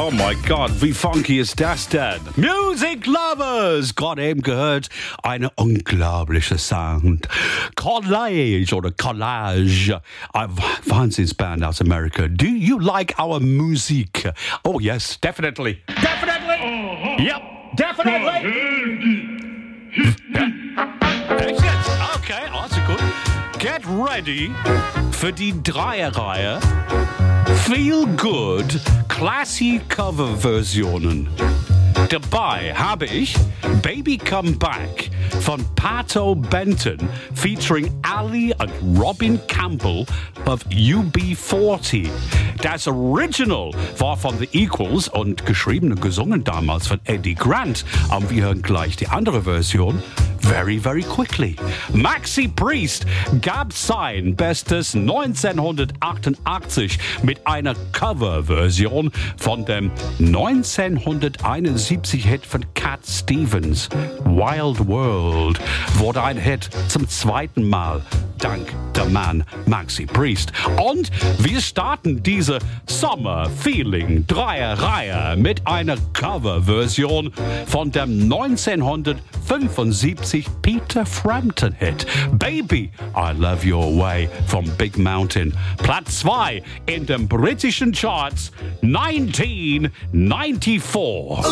Oh my God, wie funky ist das denn? Music Lovers! Gerade eben gehört, eine unglaubliche Sound. Collage oder Collage. Wahnsinnsband aus Amerika. Do you like our music? Oh yes, definitely. Definitely! Yep, definitely! Echt jetzt? Okay, also gut. Get ready für die Dreierreihe. Feel Good Classy Cover-Versionen. Dabei habe ich Baby Come Back von Pato Benton featuring Ali und Robin Campbell of UB40. Das Original war von The Equals und geschrieben und gesungen damals von Eddie Grant. Und wir hören gleich die andere Version. Very, very quickly. Maxi Priest gab sein Bestes 1988 mit einer Coverversion von dem 1971 Hit von Cat Stevens. Wild World wurde ein Hit zum zweiten Mal dank der Mann Maxi Priest. Und wir starten diese Summer Feeling Dreierreihe mit einer Coverversion von dem 1975 Peter Frampton Hit Baby, I Love Your Way vom Big Mountain. Platz 2 in den britischen Charts 1994.